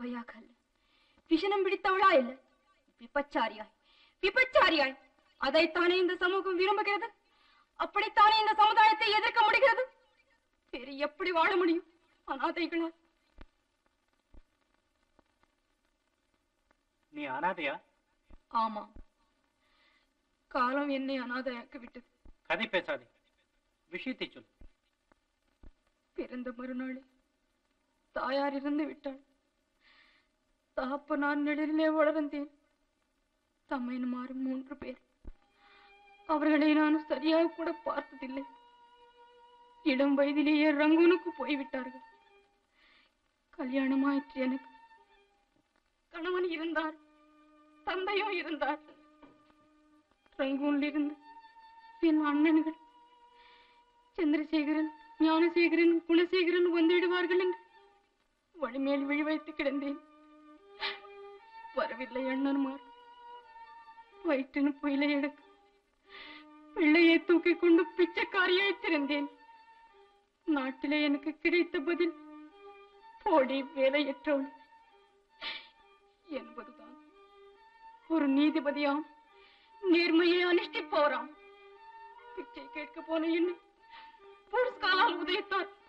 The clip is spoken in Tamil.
அனாதையாக அல்ல, விஷனம் பிடித்தவளா இல்ல, விபச்சாரியாய் விபச்சாரியாய். அதைத்தானே இந்த சமூகம் விரும்புகிறது. அப்படித்தானே இந்த சமுதாயத்தை எதிர்க்க முடிகிறது. வேறு எப்படி வாழ முடியும் அனாதைகளால்? நீ அனாதையா? ஆமா, காலம் என்னை அனாதையாக்கி விட்டது. கதை பேசாதே, விஷயத்தை சொல். பிறந்த மறுநாளே தாயார் இருந்து விட்டாள். தகப்ப நான் நிழலிலே வளர்ந்தேன். தம்மையினுமாறு 3 பேர். அவர்களை நான் சரியாக கூட பார்த்ததில்லை. இளம் வயதிலேயே ரங்கூனுக்கு போய்விட்டார்கள். கல்யாணமாயிற்று எனக்கு. கணவன் இருந்தார், தந்தையும் இருந்தார். ரங்கூனில் இருந்து என் அண்ணன்கள் சந்திரசேகரன், ஞானசேகரன், குலசேகரன் வந்துவிடுவார்கள் என்று வழிமேல் விழி வைத்து கிடந்தேன். வரவில்லை அண்ணன்மார். வயிற்றின் புயலை எடுக்க பிள்ளையை தூக்கி கொண்டு பிச்சைக்காரியை திறந்தேன். நாட்டிலே எனக்கு கிடைத்த பதில் போடி வேலையற்றவள் என்பதுதான். ஒரு நீதிபதியாம் நேர்மையை அனுஷ்டிப்போராம். பிச்சை கேட்க போன என்னை போலீஸ்காரால் உதைத்தார்.